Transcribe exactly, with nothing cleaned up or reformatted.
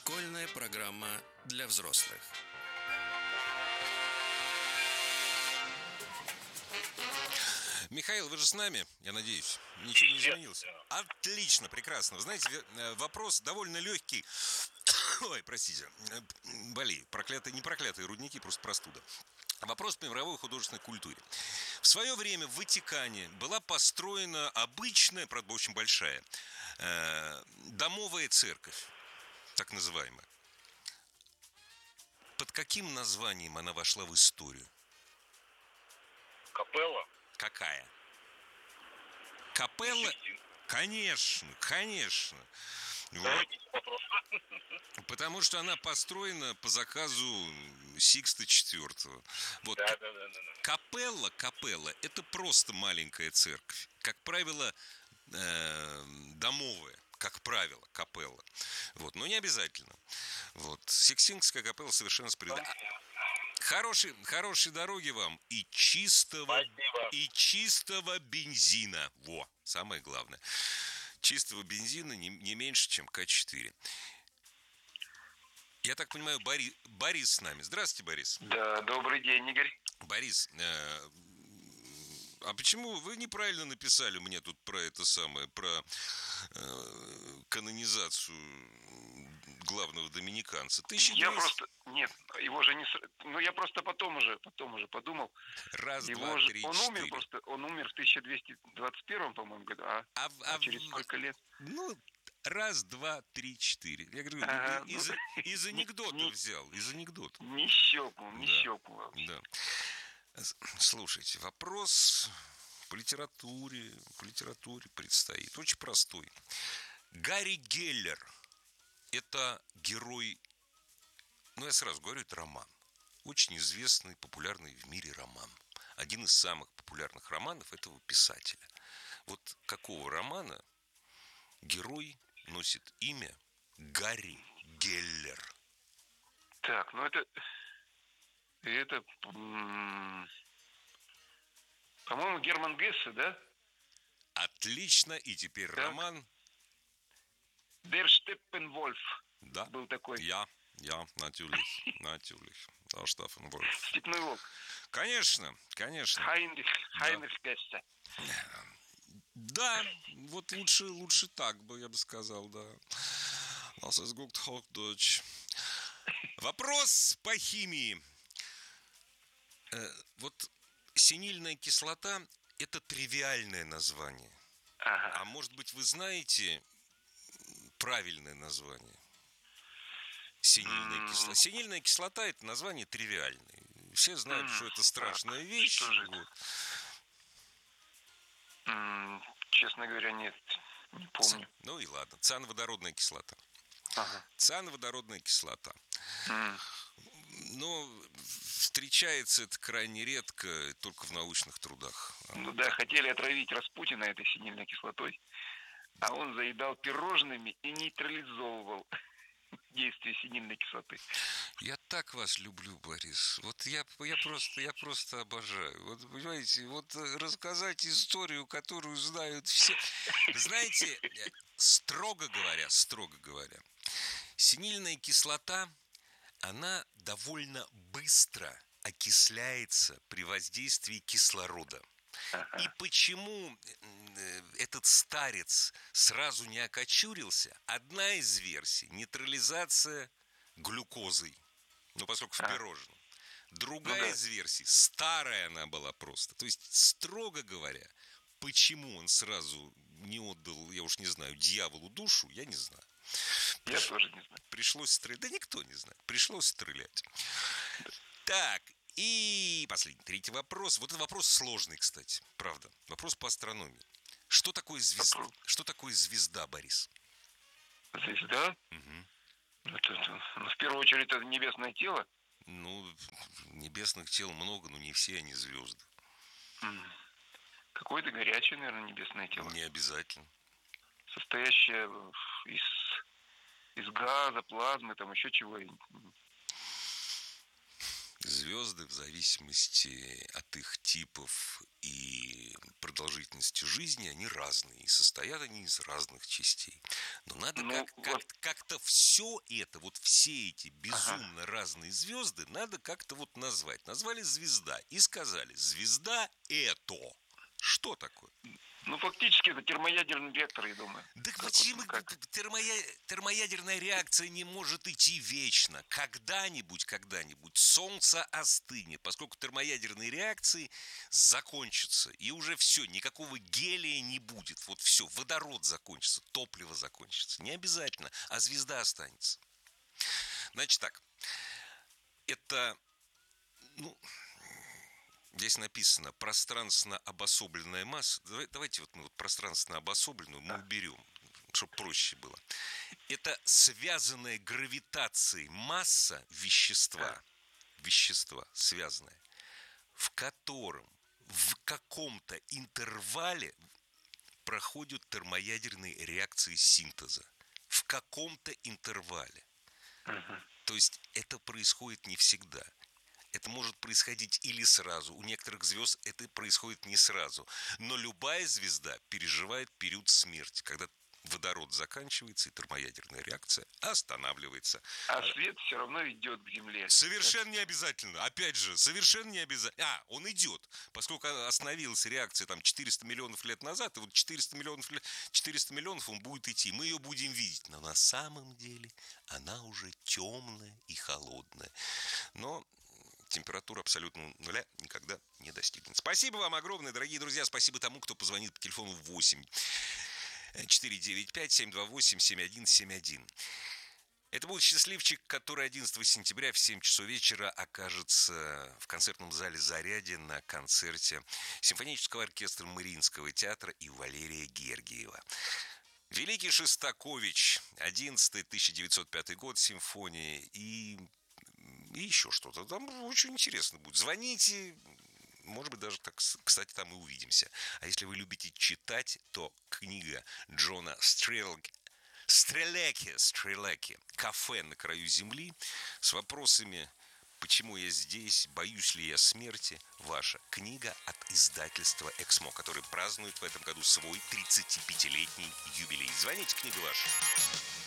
Школьная программа для взрослых. Михаил, вы же с нами, я надеюсь? Ничего не изменилось? Отлично, прекрасно. Вы знаете, вопрос довольно легкий. Ой, простите, болею. Проклятые, не проклятые рудники, просто простуда. Вопрос по мировой художественной культуре. В свое время в Ватикане была построена обычная, правда, очень большая, э, домовая церковь, так называемая. Под каким названием она вошла в историю? Капелла? Какая? Капелла? Конечно, конечно. Вот. Потому что она построена по заказу Сикста четвёртого. Вот. Да, да, да, да. Капелла, капелла – это просто маленькая церковь. Как правило, э, домовая. Как правило, капелла. Вот. Но не обязательно. Вот. Сикстинская капелла совершенно справедлива. Хорошей, хорошей дороги вам и чистого, и чистого бензина. Во, самое главное. Чистого бензина не, не меньше, чем Ка четыре. Я так понимаю, Бори, Борис с нами. Здравствуйте, Борис. Да, добрый день, Игорь. Борис, э, а почему вы неправильно написали мне тут про это самое, про э, канонизацию главного доминиканца? тысяча двести... Я просто, нет, его же не, ну я просто потом уже, потом уже подумал. Раз, его два, же, три, он четыре. умер просто, он умер в тысяча двести двадцать первом, по-моему, году, а, а, а через сколько лет? Ну, раз, два, три, четыре. Я говорю, а, из, ну, из анекдота не, взял, из анекдота. Не щелкнул, не да, щелкнул вообще. Да. Слушайте, вопрос по литературе, по литературе предстоит. Очень простой. Гарри Геллер – это герой, ну, я сразу говорю, это роман. Очень известный, популярный в мире роман. Один из самых популярных романов этого писателя. Вот какого романа герой носит имя Гарри Геллер? Так, ну это... Это, по-моему, Герман Гессе, да? Отлично, и теперь так. Роман. Der Steppenwolf. Да. Был такой. Я, я, natürlich, natürlich. Der Steppenwolf. Степной волк. Конечно, конечно. Хайнрих, Хайнрих Гессе. Да, вот лучше, лучше так бы, я бы сказал, да. Das ist gut Hochdeutsch. Вопрос по химии. Вот синильная кислота – это тривиальное название. Ага. А может быть, вы знаете правильное название? Синильная mm. кислота. Синильная кислота – это название тривиальное. Все знают, mm. что это страшная так, вещь. Что же это? Вот. Mm, честно говоря, нет, не помню. Ц... Ну и ладно. Циановодородная кислота. Ага. Циановодородная кислота. Mm. Но встречается это крайне редко, только в научных трудах. Ну да, хотели отравить Распутина этой синильной кислотой, а он заедал пирожными и нейтрализовывал действие синильной кислоты. Я так вас люблю, Борис. Вот я, я просто, я просто обожаю. Вот понимаете, вот рассказать историю, которую знают все. Знаете, строго говоря, строго говоря, синильная кислота, она довольно быстро окисляется при воздействии кислорода. Ага. И почему этот старец сразу не окочурился? Одна из версий – нейтрализация глюкозой, ну, поскольку в пирожном. Другая ну, да. из версий – старая она была просто. То есть, строго говоря, почему он сразу не отдал, я уж не знаю, дьяволу душу, я не знаю. Я Приш... тоже не знаю. Пришлось стрелять. Да никто не знает. Пришлось стрелять. Так, и последний, третий вопрос. Вот это вопрос сложный, кстати. Правда. Вопрос по астрономии. Что такое звезда? Вопрос. Что такое звезда, Борис? Звезда? Угу. Это, это, ну, в первую очередь, это небесное тело. Ну, небесных тел много, но не все они звезды. Какое-то горячее, наверное, небесное тело. Не обязательно. Состоящее из, из газа, плазмы, там еще чего. Звезда. звезды в зависимости от их типов и продолжительности жизни, они разные. И состоят они из разных частей. Но надо Ну, как, как, вот. как-то все это, вот все эти безумно Ага. разные звезды, надо как-то вот назвать. Назвали звезда и сказали, звезда это. Что такое? Ну, фактически это термоядерный реактор, я думаю. Так Как почему вот, как? термоя- термоядерная реакция не может идти вечно? Когда-нибудь, когда-нибудь Солнце остынет, поскольку термоядерные реакции закончатся. И уже все, никакого гелия не будет. Вот все, водород закончится, топливо закончится. Не обязательно, а звезда останется. Значит так, это, ну, здесь написано пространственно обособленная масса. Давайте вот мы вот пространственно обособленную мы уберем, чтобы проще было. Это связанная гравитацией масса вещества, вещества связанная, в котором в каком-то интервале проходят термоядерные реакции синтеза. В каком-то интервале. То есть это происходит не всегда. Это может происходить или сразу. У некоторых звезд это происходит не сразу. Но любая звезда переживает период смерти, когда водород заканчивается и термоядерная реакция останавливается. А свет все равно идет к Земле. Совершенно не обязательно. Опять же, совершенно не обязательно. А, он идет. Поскольку остановилась реакция там четыреста миллионов лет назад, и вот четыреста миллионов, лет, четыреста миллионов он будет идти. Мы ее будем видеть. Но на самом деле она уже темная и холодная. Но температура абсолютно нуля никогда не достигнет. Спасибо вам огромное, дорогие друзья. Спасибо тому, кто позвонит по телефону восемь четыре девять пять семь два восемь семь один семь один. Это будет счастливчик, который одиннадцатого сентября в семь часов вечера окажется в концертном зале «Зарядье» на концерте симфонического оркестра Мариинского театра и Валерия Гергиева. Великий Шостакович, одиннадцатый тысяча девятьсот пятый год, симфония и, и еще что-то. Там очень интересно будет. Звоните. Может быть, даже, так, кстати, там и увидимся. А если вы любите читать, то книга Джона Стрелки, Стрелеки, Стрелеки «Кафе на краю земли» с вопросами «Почему я здесь? Боюсь ли я смерти?» Ваша книга от издательства «Эксмо», который празднует в этом году свой тридцатипятилетний юбилей. Звоните, книга ваша.